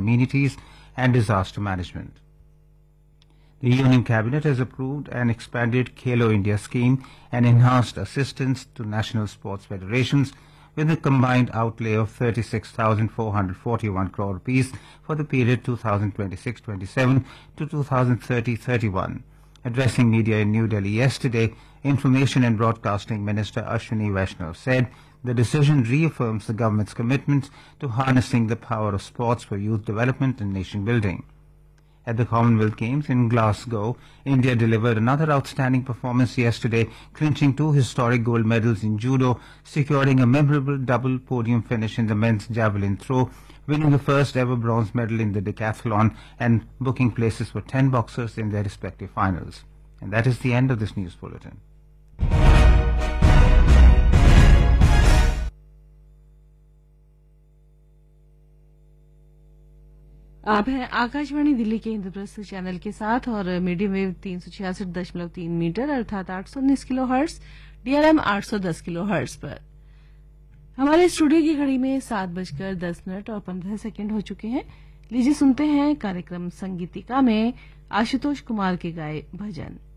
amenities and disaster management. The Union Cabinet has approved an expanded Khelo India scheme and enhanced assistance to national sports federations with a combined outlay of 36,441 crore rupees for the period 2026-27 to 2030-31. Addressing media in New Delhi yesterday, Information and Broadcasting Minister Ashwini Vaishnav said the decision reaffirms the government's commitment to harnessing the power of sports for youth development and nation building. At the Commonwealth Games in Glasgow, India delivered another outstanding performance yesterday, clinching 2 historic gold medals in judo, securing a memorable double podium finish in the men's javelin throw, winning the first ever bronze medal in the decathlon, and booking places for 10 boxers in their respective finals. And that is the end of this news bulletin. आप हैं आकाशवाणी दिल्ली के Indraprastha channel के साथ और medium wave 366.3 metre अर्थात 819 kilo hertz, DRM 810 kilo hertz पर। हमारे studio की घड़ी में 7:10 और 15 सेकंड हो चुके हैं। लीजिए सुनते हैं कार्यक्रम संगीतिका में आशुतोष कुमार के गाए भजन।